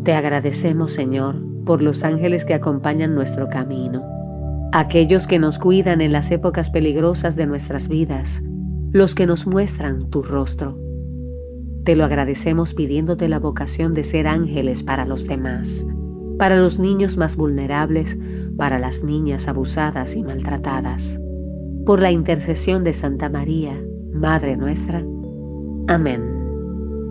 Te agradecemos, Señor, por los ángeles que acompañan nuestro camino, aquellos que nos cuidan en las épocas peligrosas de nuestras vidas, los que nos muestran tu rostro. Te lo agradecemos pidiéndote la vocación de ser ángeles para los demás, para los niños más vulnerables, para las niñas abusadas y maltratadas. Por la intercesión de Santa María, Madre nuestra. Amén.